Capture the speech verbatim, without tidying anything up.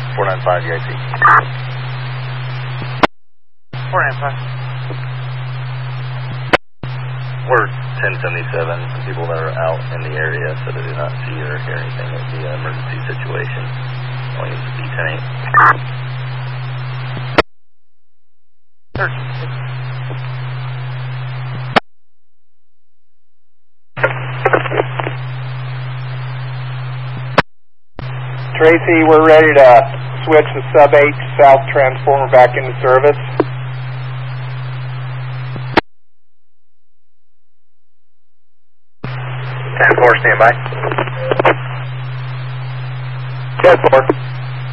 four nine five, U I T. four nine five. We're ten seventy-seven, people that are out in the area, so they do not see or hear anything. It would be an emergency situation. Only use the D ten eight. Tracy, we're ready to switch the sub H south transformer back into service. ten four, stand by. ten four.